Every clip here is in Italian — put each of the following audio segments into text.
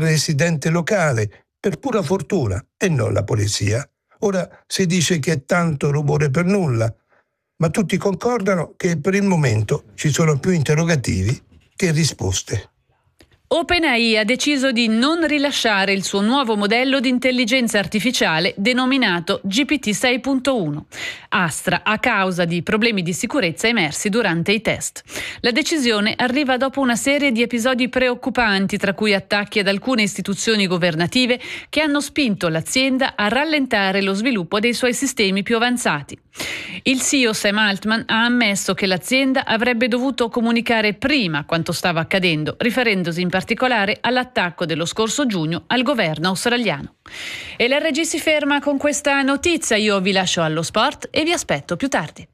residente locale, per pura fortuna, e non la polizia. Ora si dice che è tanto rumore per nulla, ma tutti concordano che per il momento ci sono più interrogativi che risposte. OpenAI ha deciso di non rilasciare il suo nuovo modello di intelligenza artificiale denominato GPT 6.1, Astra, a causa di problemi di sicurezza emersi durante i test. La decisione arriva dopo una serie di episodi preoccupanti, tra cui attacchi ad alcune istituzioni governative che hanno spinto l'azienda a rallentare lo sviluppo dei suoi sistemi più avanzati. Il CEO Sam Altman ha ammesso che l'azienda avrebbe dovuto comunicare prima quanto stava accadendo, riferendosi in particolare all'attacco dello scorso giugno al governo australiano. E l'RG si ferma con questa notizia. Io vi lascio allo sport e vi aspetto più tardi.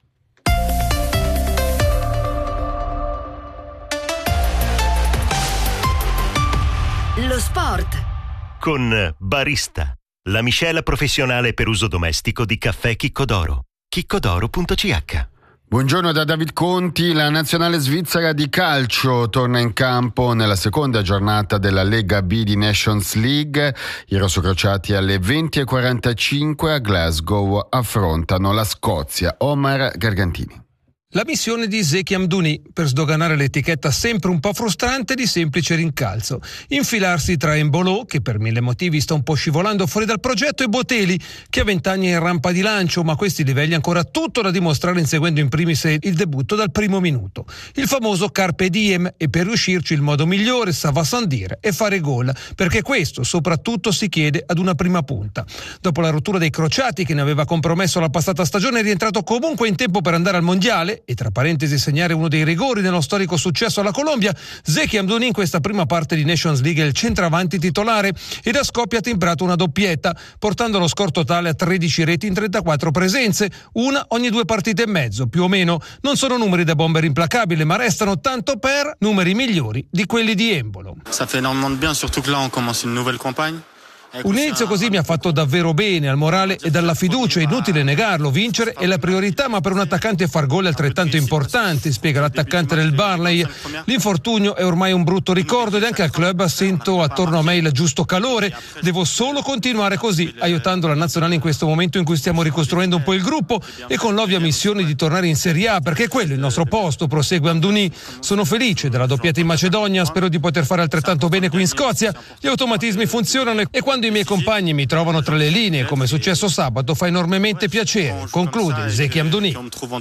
Lo sport con Barista, la miscela professionale per uso domestico di caffè Chicco d'Oro. chiccodoro.ch. Buongiorno da David Conti. La nazionale svizzera di calcio torna in campo nella seconda giornata della Lega B di Nations League. I rossocrociati alle 20:45 a Glasgow affrontano la Scozia. Omar Gargantini. La missione di Zeki Amdouni per sdoganare l'etichetta sempre un po' frustrante di semplice rincalzo. Infilarsi tra Embolo, che per mille motivi sta un po' scivolando fuori dal progetto, e Botelli, che a 20 anni è in rampa di lancio, ma a questi livelli ancora tutto da dimostrare, inseguendo in primis il debutto dal primo minuto. Il famoso Carpe Diem, e per riuscirci il modo migliore, ça va sans dire, è fare gol, perché questo soprattutto si chiede ad una prima punta. Dopo la rottura dei crociati, che ne aveva compromesso la passata stagione, è rientrato comunque in tempo per andare al mondiale e tra parentesi segnare uno dei rigori nello storico successo alla Colombia. Zeki Amdouni in questa prima parte di Nations League è il centravanti titolare ed a Skopje ha timbrato una doppietta, portando lo score totale a 13 reti in 34 presenze, una ogni 2 partite e mezzo, più o meno. Non sono numeri da bomber implacabile, ma restano tanto per numeri migliori di quelli di Embolo. Ça fait énormément de bien, surtout que là on commence une nouvelle campagne. Un inizio così mi ha fatto davvero bene al morale e dalla fiducia, è inutile negarlo, vincere è la priorità, ma per un attaccante far gol è altrettanto importante, spiega l'attaccante del Burnley. L'infortunio è ormai un brutto ricordo ed anche al club sento attorno a me il giusto calore, devo solo continuare così, aiutando la nazionale in questo momento in cui stiamo ricostruendo un po' il gruppo e con l'ovvia missione di tornare in Serie A, perché quello è il nostro posto, prosegue Amdouni. Sono felice della doppietta in Macedonia, spero di poter fare altrettanto bene qui in Scozia, gli automatismi funzionano e quando i miei compagni mi trovano tra le linee, come è successo sabato, fa enormemente piacere, conclude Zeki Amdouni.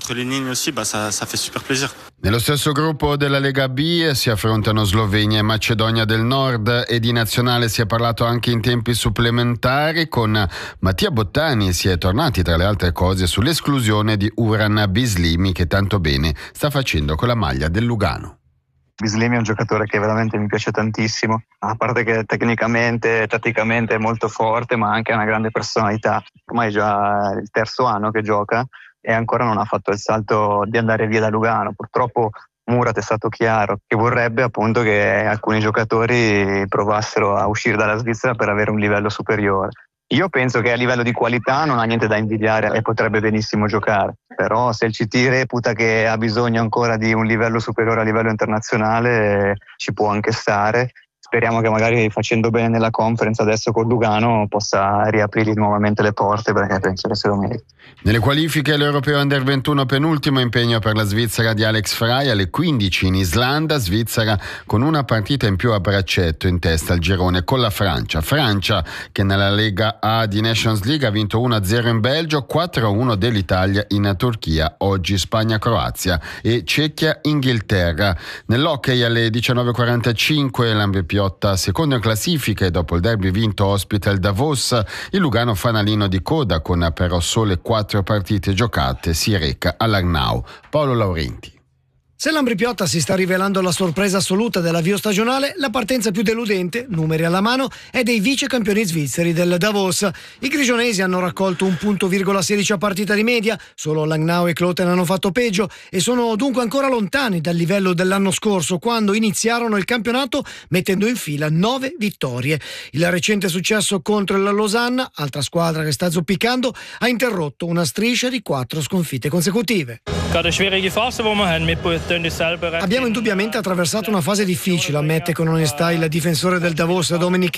Nello stesso gruppo della Lega B si affrontano Slovenia e Macedonia del Nord e di nazionale si è parlato anche in tempi supplementari. Con Mattia Bottani si è tornati tra le altre cose sull'esclusione di Uran Bislimi, che tanto bene sta facendo con la maglia del Lugano. Bislimi è un giocatore che veramente mi piace tantissimo, a parte che tecnicamente, tatticamente è molto forte, ma anche ha una grande personalità. Ormai è già il terzo anno che gioca e ancora non ha fatto il salto di andare via da Lugano. Purtroppo Murat è stato chiaro che vorrebbe appunto che alcuni giocatori provassero a uscire dalla Svizzera per avere un livello superiore. Io penso che a livello di qualità non ha niente da invidiare e potrebbe benissimo giocare, però se il CT reputa che ha bisogno ancora di un livello superiore a livello internazionale ci può anche stare. Speriamo che magari facendo bene nella conference adesso con Lugano possa riaprirgli nuovamente le porte, perché penso che se lo meriti. Nelle qualifiche l'Europeo Under 21 penultimo impegno per la Svizzera di Alex Frey alle 15 in Islanda, Svizzera con una partita in più a braccetto in testa al girone con la Francia che nella Lega A di Nations League ha vinto 1-0 in Belgio, 4-1 dell'Italia in Turchia, oggi Spagna-Croazia e Cecchia-Inghilterra. Nell'hockey alle 19:45 l'Ambripiotta secondo in classifica e dopo il derby vinto ospita il Davos, il Lugano fanalino di coda con però sole 4 partite giocate si reca all'Arnau. Paolo Laurenti. Se l'Ambripiotta si sta rivelando la sorpresa assoluta dell'avvio stagionale, la partenza più deludente, numeri alla mano, è dei vice campioni svizzeri del Davos. I grigionesi hanno raccolto 1,16 a partita di media, solo Langnau e Kloten hanno fatto peggio e sono dunque ancora lontani dal livello dell'anno scorso, quando iniziarono il campionato mettendo in fila 9 vittorie. Il recente successo contro il Losanna, altra squadra che sta zoppicando, ha interrotto una striscia di 4 sconfitte consecutive. Abbiamo indubbiamente attraversato una fase difficile, ammette con onestà il difensore del Davos Dominik